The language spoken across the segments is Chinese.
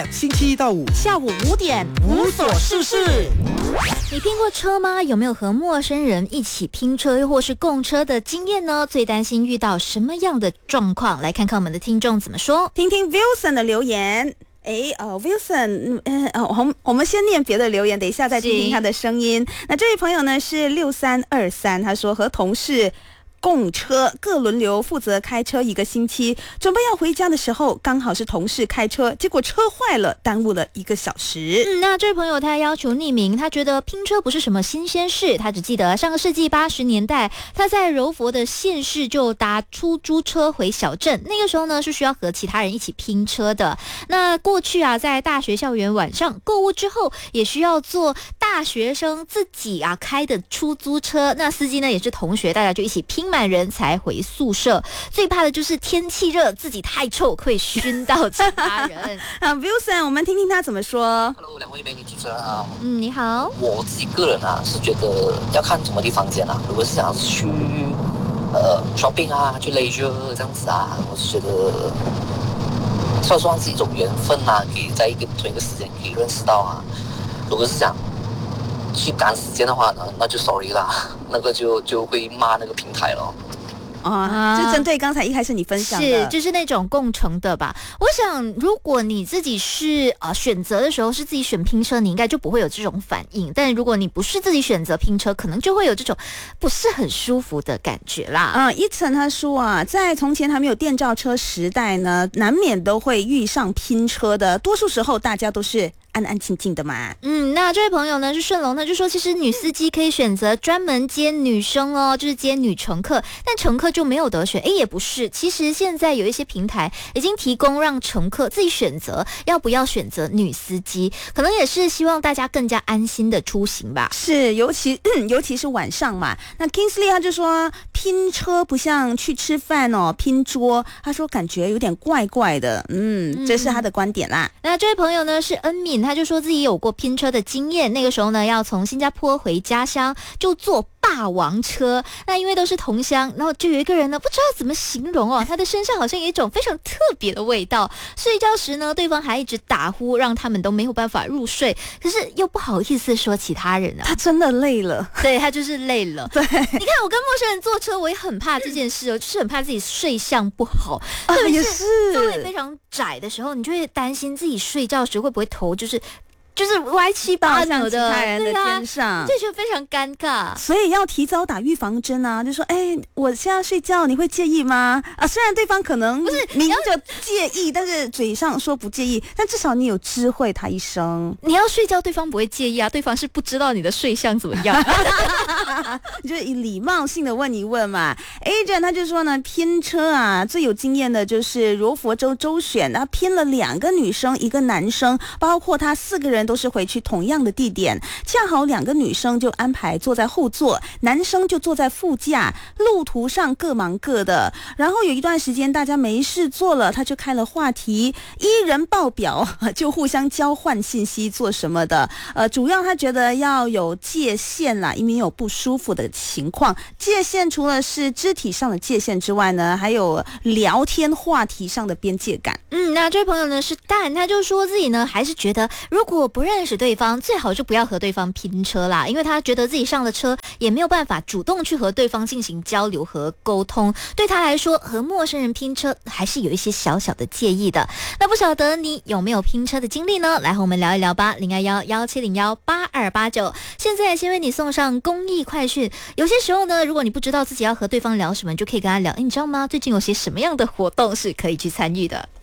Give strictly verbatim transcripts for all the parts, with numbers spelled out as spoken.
F M， 星期一到五下午五点无所事事。 你拼过车吗？有没有和陌生人一起拼车又或是共车的经验呢？最担心遇到什么样的状况？来看看我们的听众怎么说。 听听 Wilson 的留言。诶，呃 Wilson， 呃，呃，我们我们先念别的留言，等一下再听听他的声音。那这位朋友呢是六三二三，他说和同事共车，各轮流负责开车一个星期，准备要回家的时候，刚好是同事开车，结果车坏了，耽误了一个小时。 嗯，那这位朋友他要求匿名，他觉得拼车不是什么新鲜事，他只记得上个世纪八十年代，他在柔佛的县市就搭出租车回小镇，那个时候呢是需要和其他人一起拼车的。那过去啊，在大学校园晚上购物之后，也需要坐大学生自己啊开的出租车，那司机呢也是同学，大家就一起拼满人才回宿舍。最怕的就是天气热，自己太臭会熏到其他人。 啊 ，Wilson， 我们听听他怎么说。 Hello， 两位美女主持人啊。 嗯，你好。 我自己个人啊是觉得要看什么地方见啊。如果是想要去呃 shopping 啊，去 leisure 这样子啊，我是觉得算算是一种缘分啊，可以在一个同一个时间可以认识到啊。如果是想去赶时间的话呢，那就 sorry 啦，那个就就会骂那个平台了。 啊，就针对刚才一开始你分享的， 是就是那种共乘的吧。我想如果你自己是呃选择的时候是自己选拼车，你应该就不会有这种反应，但如果你不是自己选择拼车，可能就会有这种不是很舒服的感觉啦。 啊，一晨他说啊，在从前还没有电召车时代呢，难免都会遇上拼车的，多数时候大家都是安安静静的嘛。 嗯，那这位朋友呢是顺龙，他就说其实女司机可以选择专门接女生哦，就是接女乘客，但乘客就没有得选。诶，也不是，其实现在有一些平台已经提供让乘客自己选择要不要选择女司机，可能也是希望大家更加安心的出行吧。 是，尤其尤其是晚上嘛。那 Kingsley 他就说拼车不像去吃饭哦，拼桌，他说感觉有点怪怪的。嗯，这是他的观点啦。 那这位朋友呢是恩敏，他就说自己有过拼车的经验，那个时候呢要从新加坡回家乡，就坐霸王车，那因为都是同乡，然后就有一个人呢不知道怎么形容哦，他的身上好像有一种非常特别的味道。睡觉时呢，对方还一直打呼，让他们都没有办法入睡，可是又不好意思说其他人啊。 他真的累了， 对，他就是累了。 对， 你看我跟陌生人坐车，我也很怕这件事哦，就是很怕自己睡相不好， 啊， 特别也是座位非常窄的时候，你就会担心自己睡觉时会不会头就是。就是歪七八扭的， 其他人的肩上， 这就非常尴尬。 所以要提早打预防针啊！就说，哎，我现在睡觉，你会介意吗？啊，虽然对方可能不是明着介意，但是嘴上说不介意，但至少你有知会他一声。 你要睡觉，对方不会介意啊，对方是不知道你的睡相怎么样。 你就以礼貌性的问一问嘛。Agent 他就说呢，拼车啊，最有经验的就是柔佛州州选，他拼了两个女生，一个男生，包括他四个人。都是回去同样的地点，恰好两个女生就安排坐在后座，男生就坐在副驾，路途上各忙各的。然后有一段时间大家没事做了，他就开了话题，一人报表，就互相交换信息做什么的。呃，主要他觉得要有界限啦，因为有不舒服的情况。界限除了是肢体上的界限之外呢，还有聊天话题上的边界感。 嗯，那这位朋友呢是蛋，他就说自己呢还是觉得如果不认识对方，最好就不要和对方拼车啦，因为他觉得自己上了车也没有办法主动去和对方进行交流和沟通，对他来说和陌生人拼车还是有一些小小的介意的。那不晓得你有没有拼车的经历呢？来和我们聊一聊吧，零二幺幺七零幺八二八九。现在先为你送上公益快讯。有些时候呢，如果你不知道自己要和对方聊什么，你就可以跟他聊，你知道吗？最近有些什么样的活动是可以去参与的？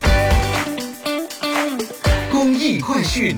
公益快讯。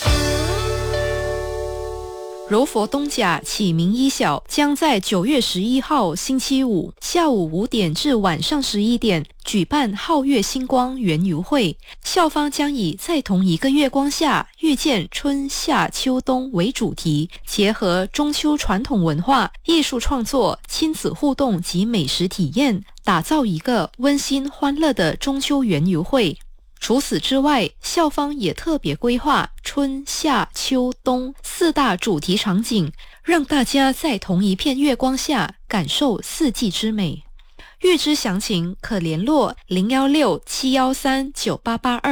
柔佛东甲启明一小将在九月十一号星期五下午五点至晚上十一点举办皓月星光园游会，校方将以在同一个月光下遇见春夏秋冬为主题，结合中秋传统文化、艺术创作、亲子互动及美食体验，打造一个温馨欢乐的中秋园游会。除此之外，校方也特别规划春夏秋冬四大主题场景，让大家在同一片月光下感受四季之美。预知详情可联络零一六七一三九八八二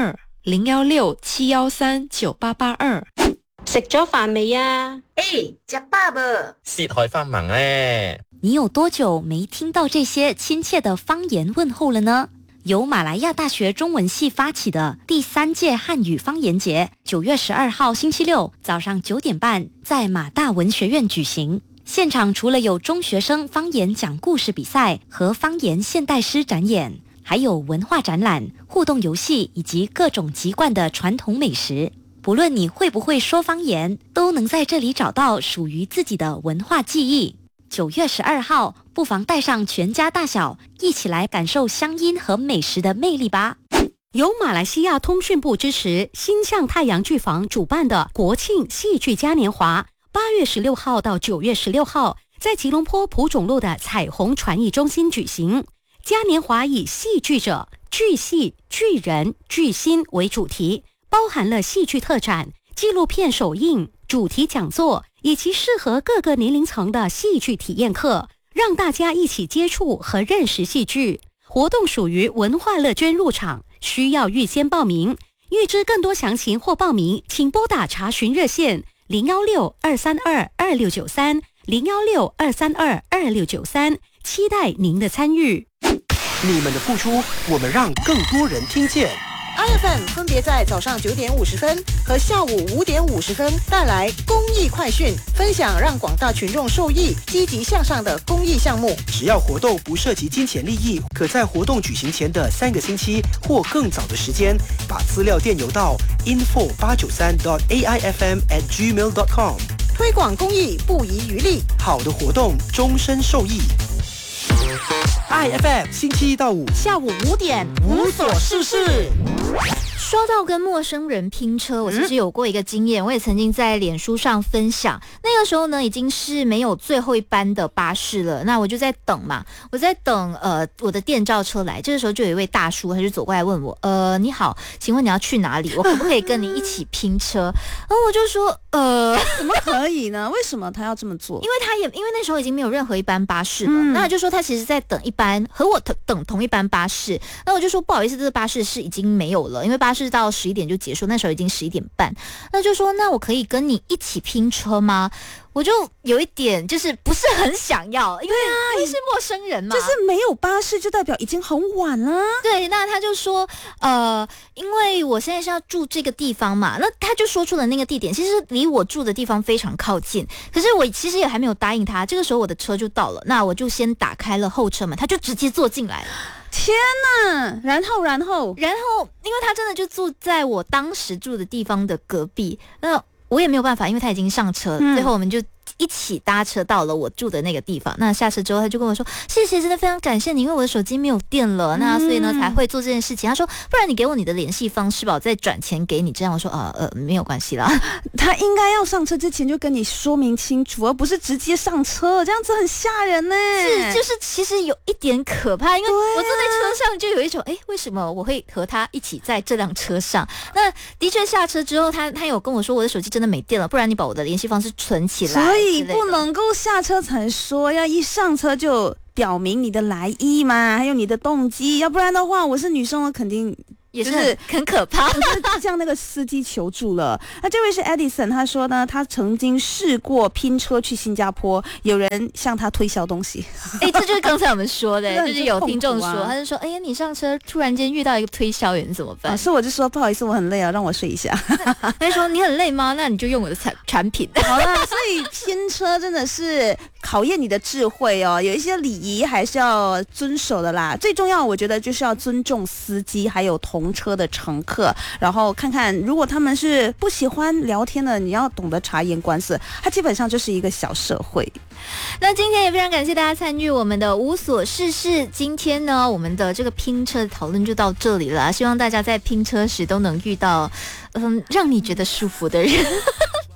零幺六七幺三九八八二。 食咗飯未啊？ 誒，食飽啵？ 薛海發盟咧。 你有多久没听到这些亲切的方言问候了呢？由马来亚大学中文系发起的第三届汉语方言节，九月十二号星期六早上九点半在马大文学院举行。现场除了有中学生方言讲故事比赛和方言现代诗展演，还有文化展览、互动游戏以及各种籍贯的传统美食。不论你会不会说方言，都能在这里找到属于自己的文化记忆。九月十二号，不妨带上全家大小，一起来感受乡音和美食的魅力吧。 由马来西亚通讯部支持，星象太阳剧坊主办的国庆戏剧嘉年华，八月十六号到九月十六号，在吉隆坡蒲种路的彩虹传艺中心举行。嘉年华以戏剧者、剧戏、剧人、剧心为主题，包含了戏剧特展、纪录片首映、主题讲座，以及适合各个年龄层的戏剧体验课，让大家一起接触和认识戏剧。活动属于文化乐捐入场，需要预先报名。预知更多详情或报名，请拨打查询热线零幺六二三二二六九三零幺六二三二二六九三，期待您的参与。 你们的付出，我们让更多人听见。 I F M 分别在早上九点五十分和下午五点五十分带来公益快讯，分享让广大群众受益、积极向上的公益项目。 只要活动不涉及金钱利益，可在活动举行前的三个星期或更早的时间，把资料电邮到 info 八九三 dot a i f m at gmail dot com。 推广公益不遗余力， 好的活动终身受益。I F M 星期一到五下午五点无所事事。 说到跟陌生人拼车，我其实有过一个经验，我也曾经在脸书上分享。那个时候呢，已经是没有最后一班的巴士了，那我就在等嘛，我在等呃我的电召车来。这个时候就有一位大叔，他就走过来问我，呃，你好，请问你要去哪里？我可不可以跟你一起拼车？然后我就说，呃， 怎么可以呢？为什么他要这么做？ 因为他也因为那时候已经没有任何一班巴士了，嗯、那他就说他其实在等一班和我等同一班巴士。那我就说不好意思，这个巴士是已经没有了，因为巴士到十一点就结束，那时候已经十一点半。那就说那我可以跟你一起拼车吗？我就有一点就是不是很想要，因为因为是陌生人嘛， 就是没有巴士就代表已经很晚了。 对，那他就说呃，因为我现在是要住这个地方嘛，那他就说出了那个地点，其实离我住的地方非常靠近，可是我其实也还没有答应他。这个时候我的车就到了，那我就先打开了后车门，他就直接坐进来了。 天哪！然后然后然后因为他真的就住在我当时住的地方的隔壁，那我也没有办法，因为他已经上车了、嗯、最后我们就一起搭车到了我住的那个地方。那下车之后他就跟我说，谢谢，真的非常感谢你，因为我的手机没有电了、嗯、那所以呢才会做这件事情。他说不然你给我你的联系方式吧，我再转钱给你。这样我说呃呃没有关系啦。 他应该要上车之前就跟你说明清楚，而不是直接上车，这样子很吓人呢。 是，就是其实有一点可怕，因为我坐在车上就有一种哎，为什么我会和他一起在这辆车上。那的确下车之后他他有跟我说我的手机真的没电了，不然你把我的联系方式存起来。 所以不能够下车才说，要一上车就表明你的来意嘛，还有你的动机，要不然的话我是女生我肯定也是很可怕， 就是向那个司机求助了。那这位是 Edison， 他说呢，他曾经试过拼车去新加坡，有人向他推销东西。 哎、欸，这就是刚才我们说的，就是有听众说，啊、他就说，哎呀，你上车突然间遇到一个推销员怎么办？ 啊、所以我就说不好意思，我很累啊，让我睡一下。 他就说你很累吗？那你就用我的产产品。 好啦，所以拼车真的是考验你的智慧哦，有一些礼仪还是要遵守的啦。最重要，我觉得就是要尊重司机，还有同车的乘客，然后看看如果他们是不喜欢聊天的，你要懂得察言观色，它基本上就是一个小社会。 那今天也非常感谢大家参与我们的无所事事，今天呢我们的这个拼车的讨论就到这里了，希望大家在拼车时都能遇到嗯让你觉得舒服的人。